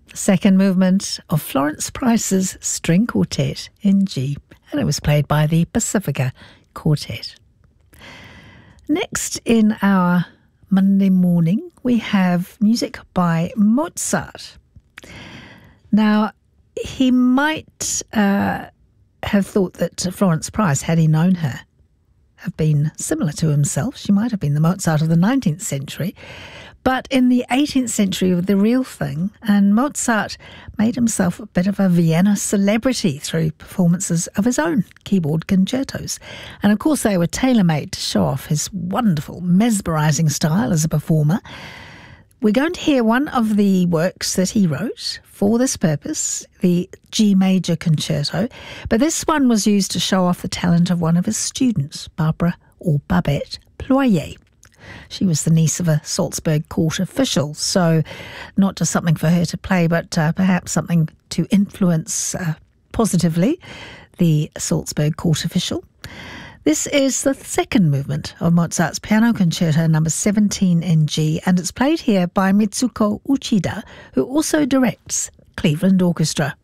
the second movement of Florence Price's String Quartet in G, and it was played by the Pacifica Quartet. Next in our Monday morning, we have music by Mozart. Now, he might have thought that Florence Price, had he known her, have been similar to himself. She might have been the Mozart of the 19th century. But in the 18th century, the real thing, and Mozart made himself a bit of a Vienna celebrity through performances of his own keyboard concertos. And of course, they were tailor-made to show off his wonderful, mesmerising style as a performer. We're going to hear one of the works that he wrote for this purpose, the G Major Concerto, but this one was used to show off the talent of one of his students, Barbara or Babette Ployer. She was the niece of a Salzburg court official, so not just something for her to play, but perhaps something to influence positively the Salzburg court official. This is the second movement of Mozart's Piano Concerto number 17 in G, and it's played here by Mitsuko Uchida, who also directs Cleveland Orchestra.